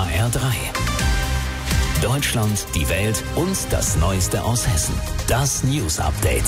HR3. Deutschland, die Welt und das Neueste aus Hessen. Das News Update.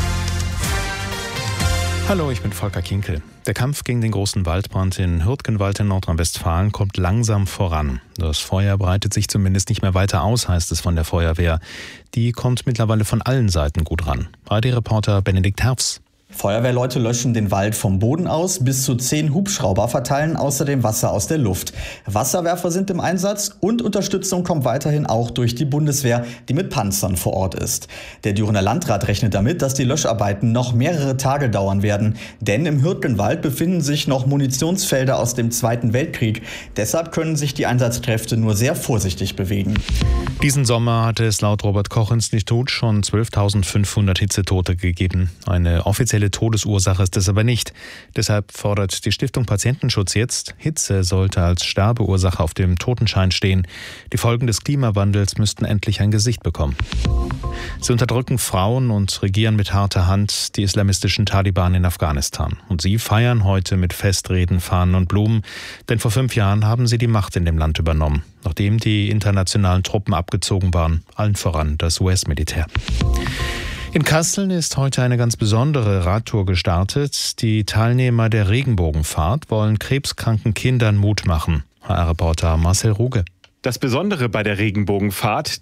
Hallo, ich bin Volker Kinkel. Der Kampf gegen den großen Waldbrand in Hürtgenwald in Nordrhein-Westfalen kommt langsam voran. Das Feuer breitet sich zumindest nicht mehr weiter aus, heißt es von der Feuerwehr. Die kommt mittlerweile von allen Seiten gut ran. ARD-Reporter Benedikt Herfs. Feuerwehrleute löschen den Wald vom Boden aus, bis zu 10 Hubschrauber verteilen außerdem Wasser aus der Luft. Wasserwerfer sind im Einsatz und Unterstützung kommt weiterhin auch durch die Bundeswehr, die mit Panzern vor Ort ist. Der Dürener Landrat rechnet damit, dass die Löscharbeiten noch mehrere Tage dauern werden, denn im Hürtgenwald befinden sich noch Munitionsfelder aus dem Zweiten Weltkrieg. Deshalb können sich die Einsatzkräfte nur sehr vorsichtig bewegen. Diesen Sommer hatte es laut Robert-Koch-Institut schon 12.500 Hitzetote gegeben. Eine offizielle Todesursache ist es aber nicht. Deshalb fordert die Stiftung Patientenschutz jetzt, Hitze sollte als Sterbeursache auf dem Totenschein stehen. Die Folgen des Klimawandels müssten endlich ein Gesicht bekommen. Sie unterdrücken Frauen und regieren mit harter Hand die islamistischen Taliban in Afghanistan. Und sie feiern heute mit Festreden, Fahnen und Blumen, denn vor 5 Jahren haben sie die Macht in dem Land übernommen, nachdem die internationalen Truppen abgezogen waren, allen voran das US-Militär. In Kassel ist heute eine ganz besondere Radtour gestartet. Die Teilnehmer der Regenbogenfahrt wollen krebskranken Kindern Mut machen. HR-Reporter Marcel Ruge. Das Besondere bei der Regenbogenfahrt,